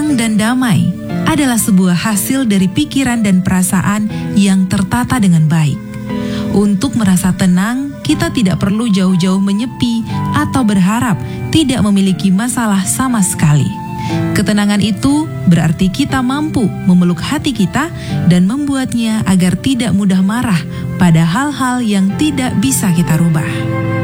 tenang dan damai adalah sebuah hasil dari pikiran dan perasaan yang tertata dengan baik. Untuk merasa tenang, kita tidak perlu jauh-jauh menyepi atau berharap tidak memiliki masalah sama sekali. Ketenangan itu berarti kita mampu memeluk hati kita dan membuatnya agar tidak mudah marah pada hal-hal yang tidak bisa kita rubah.